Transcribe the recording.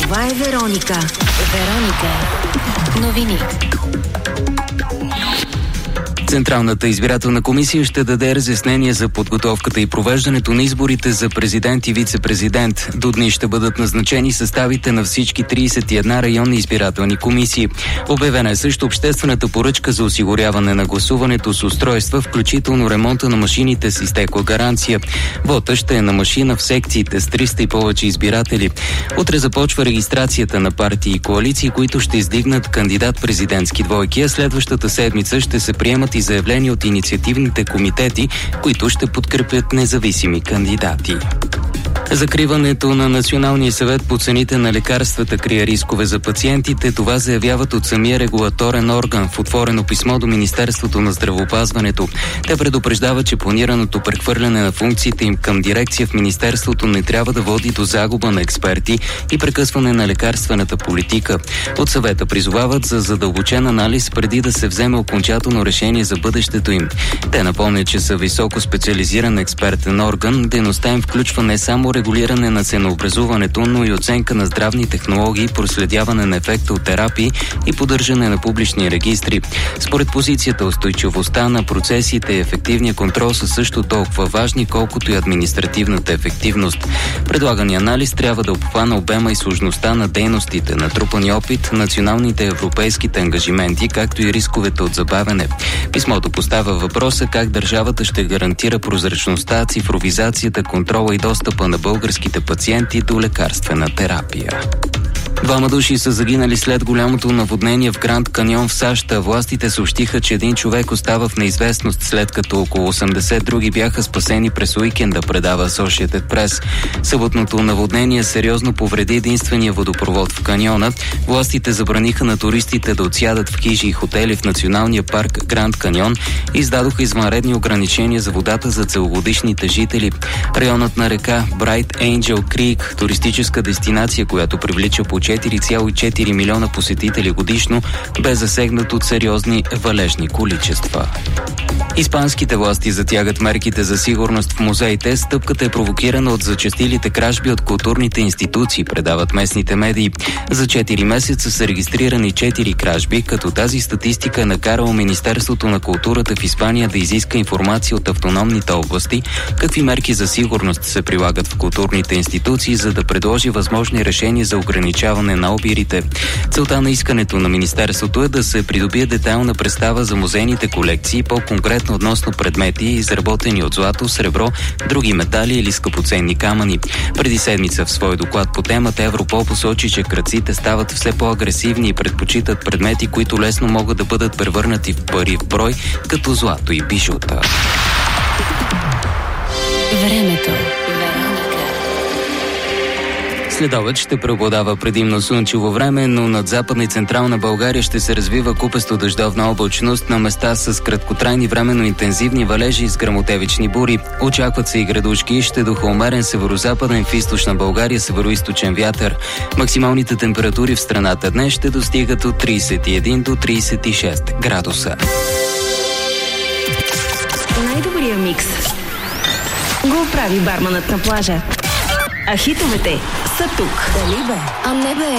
Това е Вероника. Новини. Централната избирателна комисия ще даде разяснение за подготовката и провеждането на изборите за президент и вице-президент. До дни ще бъдат назначени съставите на всички 31 районни избирателни комисии. Обявена е също обществената поръчка за осигуряване на гласуването с устройства, включително ремонта на машините с изтекла гаранция. Вота ще е на машина в секциите с 300 и повече избиратели. Утре започва регистрацията на партии и коалиции, които ще издигнат кандидат-президентски двойки, а следващата седмица ще се приемат и заявления от инициативните комитети, които ще подкрепят независими кандидати. Закриването на Националния съвет по цените на лекарствата крие рискове за пациентите. Това заявяват от самия регулаторен орган в отворено писмо до Министерството на здравеопазването. Те предупреждават, че планираното прехвърляне на функциите им към дирекция в Министерството не трябва да води до загуба на експерти и прекъсване на лекарствената политика. От съвета призовават за задълбочен анализ преди да се вземе окончателно решение за бъдещето им. Те напомнят, че са високо специализиран експертен орган. Дейността им включва не само регулиране на ценообразуването, но и оценка на здравни технологии, проследяване на ефекта от терапии и поддържане на публични регистри. Според позицията, устойчивостта на процесите и ефективния контрол са също толкова важни, колкото и административната ефективност. Предлагания анализ трябва да обхвана обема и сложността на дейностите, натрупани опит, националните и европейските ангажименти, както и рисковете от забавяне. Писмото поставя въпроса как държавата ще гарантира прозрачността, цифровизацията, контрола и достъпа на българските пациенти до лекарствена терапия. 2 души са загинали след голямото наводнение в Гранд Каньон в САЩ. Властите съобщиха, че един човек остава в неизвестност, след като около 80 други бяха спасени през уикенда, предава Associated Press. Съботното наводнение сериозно повреди единствения водопровод в каньона. Властите забраниха на туристите да отсядат в хижи и хотели в националния парк Гранд Каньон и издадоха извънредни ограничения за водата за целогодишните жители. Районът на река Bright Angel Creek, туристическа дестинация, която привлича по 4,4 милиона посетители годишно, бе засегнат от сериозни валежни количества. Испанските власти затягат мерките за сигурност в музеите. Стъпката е провокирана от зачестилите кражби от културните институции, предават местните медии. За 4 месеца са регистрирани 4 кражби, като тази статистика е накарала Министерството на културата в Испания да изиска информация от автономните области, какви мерки за сигурност се прилагат в културните институции, за да предложи възможни решения за ограничаване на обирите. Целта на искането на Министерството е да се придобие детайлна представа за музейните колекции, по-конкретно относно предмети, изработени от злато, сребро, други метали или скъпоценни камъни. Преди седмица в свой доклад по темата Европол посочи, че крадците стават все по-агресивни и предпочитат предмети, които лесно могат да бъдат превърнати в пари в брой, като злато и бижута. Времето. Следобед ще преобладава предимно слънчево време, но над Западна и Централна България ще се развива купесто дъждовна облачност на места с краткотрайни временно интензивни валежи с гръмотевични бури. Очакват се и градушки, ще духа умерен северозападен, в източна България североизточен вятър. Максималните температури в страната днес ще достигат от 31 до 36 градуса. Най-добрия микс го прави барманът на плажа. А хитовете са тук. Дали бе? А не бе.